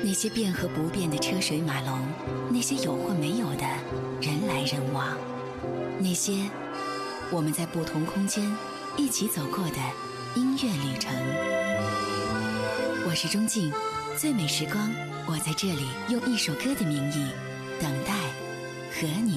那些变和不变的车水马龙，那些有或没有的人来人往，那些我们在不同空间一起走过的音乐旅程。我是钟静，最美时光，我在这里用一首歌的名义等待和你